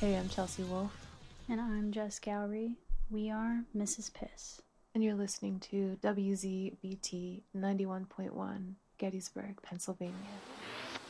Hey, I'm Chelsea Wolfe. And I'm Jess Gowrie. We are Mrs. Piss. And you're listening to WZBT 91.1, Gettysburg, Pennsylvania.